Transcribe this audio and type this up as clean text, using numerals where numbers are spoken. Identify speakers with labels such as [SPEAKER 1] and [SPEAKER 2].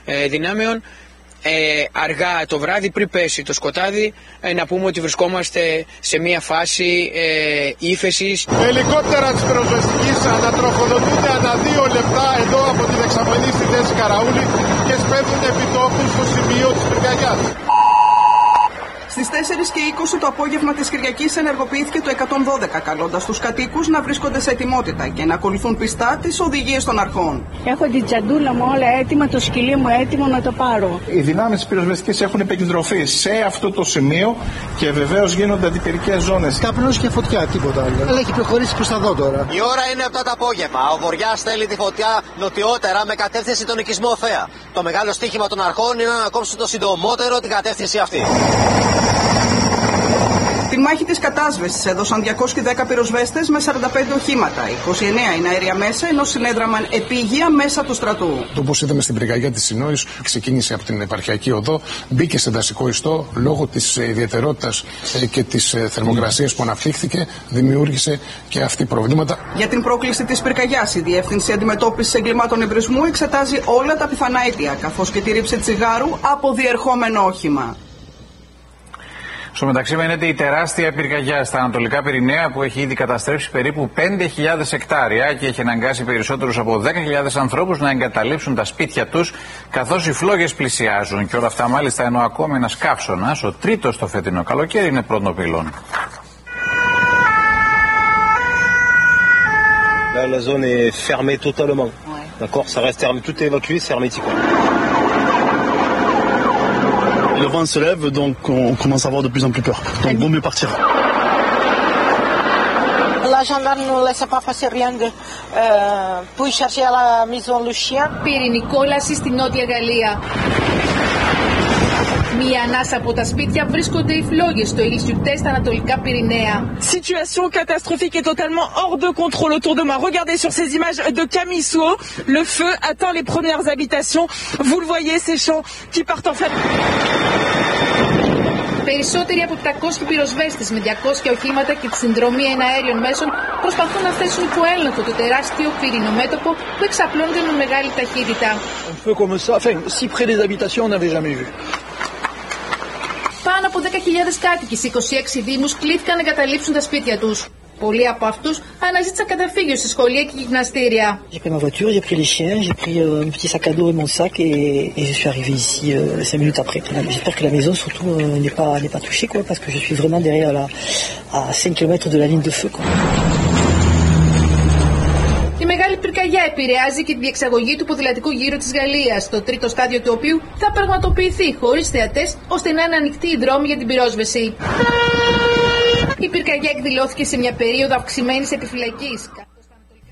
[SPEAKER 1] δυνάμεων. Αργά το βράδυ, πριν πέσει το σκοτάδι, να πούμε ότι βρισκόμαστε σε μια φάση ύφεσης.
[SPEAKER 2] Ελικόπτερα της πυροσβεστικής ανατροφοδοτούνται ανά 2 λεπτά εδώ από τη δεξαμενή στη θέση Καραούλη και σπέβδουν επιτόπου στο σημείο της πυρκαγιάς.
[SPEAKER 3] Στις 4:20 το απόγευμα της Κυριακής ενεργοποιήθηκε το 112, καλώντας τους κατοίκους να βρίσκονται σε ετοιμότητα και να ακολουθούν πιστά τις οδηγίες των αρχών.
[SPEAKER 4] Έχω την τσαντούλα μου όλα έτοιμα, το σκυλί μου έτοιμο να το πάρω.
[SPEAKER 2] Οι δυνάμεις της πυροσβεστικής έχουν επικεντρωθεί σε αυτό το σημείο και βεβαίως γίνονται αντιπυρικές ζώνες.
[SPEAKER 5] Καπνός και φωτιά, τίποτα άλλο. Αλλά έχει προχωρήσει προς τα δω τώρα.
[SPEAKER 6] Η ώρα είναι 7 το απόγευμα. Ο Βοριάς στέλνει τη φωτιά νοτιότερα με κατεύθυνση τον οικισμό Θέα. Το μεγάλο στοίχημα των αρχών είναι να κόψουν το συντομότερο την κατεύθυνση αυτή.
[SPEAKER 3] Τη μάχη της κατάσβεσης έδωσαν 210 πυροσβέστες με 45 οχήματα. 29 είναι αέρια μέσα, ενώ συνέδραμαν επίγεια μέσα του στρατού.
[SPEAKER 7] Όπως είδαμε στην πυρκαγιά της Συνόης, ξεκίνησε από την επαρχιακή οδό, μπήκε σε δασικό ιστό, λόγω της ιδιαιτερότητας και της θερμοκρασίας που αναπτύχθηκε, δημιούργησε και αυτή προβλήματα.
[SPEAKER 3] Για την πρόκληση της πυρκαγιάς, η Διεύθυνση Αντιμετώπισης Εγκλημάτων Εμπρισμού εξετάζει όλα τα πιθανά αίτια, καθώς και τη ρήψη τσιγάρου από διερχόμενο όχημα.
[SPEAKER 8] Στο μεταξύ μένεται η τεράστια πυρκαγιά στα Ανατολικά Πυρηναία που έχει ήδη καταστρέψει περίπου 5.000 εκτάρια και έχει αναγκάσει περισσότερους από 10.000 ανθρώπους να εγκαταλείψουν τα σπίτια τους καθώς οι φλόγες πλησιάζουν. Και όλα αυτά μάλιστα ενώ ακόμη ένας καύσωνας, ο τρίτος το φετινό καλοκαίρι, είναι πρωτοπυλών.
[SPEAKER 9] Là, la zone est fermée totalement. D'accord, ça reste fermé, tout est évacué, c'est hermétique.
[SPEAKER 10] Le vent se lève, donc on commence à avoir de plus en plus peur. Donc vaut mieux partir.
[SPEAKER 11] La gendarme ne laisse pas passer rien de pour chercher à la maison le chien.
[SPEAKER 12] Πυρηνικό κόλαση στη Νότια Γαλλία. Μία ανάσα από τα σπίτια βρίσκονται οι φλόγες στο Ηλισιουτέ στα Ανατολικά Πυρηναία.
[SPEAKER 13] Situation catastrophique et totalement hors de contrôle autour de moi. Regardez sur ces images de Camisou, le feu atteint les premières habitations. Vous le voyez, ces champs qui partent en flammes.
[SPEAKER 12] Περισσότεροι από 800 πυροσβέστες με 200 οχήματα και τη συνδρομή εναέριων μέσων προσπαθούν να θέσουν υπό έλεγχο το τεράστιο πυρηνό μέτωπο που εξαπλώνεται με μεγάλη ταχύτητα.
[SPEAKER 10] Un feu comme ça, enfin, si près des habitations, on n'avait jamais vu.
[SPEAKER 12] Πάνω από 10.000 κάτοικοι σε 26 δήμους κλήθηκαν να εγκαταλείψουν τα σπίτια τους. Πολλοί από αυτούς αναζήτησαν καταφύγιο σε σχολεία και γυμναστήρια.
[SPEAKER 14] J'ai pris ma voiture, j'ai pris les chiens, j'ai pris un petit sac à dos et mon sac et je suis arrivé ici 5 minutes après. J'espère que la maison surtout n'est pas touchée quoi, parce que je suis vraiment derrière à 5 km de la ligne de feu quoi.
[SPEAKER 12] Η μεγάλη πυρκαγιά επηρεάζει και τη διεξαγωγή του ποδηλατικού γύρου της Γαλλίας, το τρίτο στάδιο του οποίου θα πραγματοποιηθεί χωρίς θεατές, ώστε να είναι ανοιχτοί οι δρόμοι για την πυρόσβεση. Η πυρκαγιά εκδηλώθηκε σε μια περίοδο αυξημένης επιφυλακής.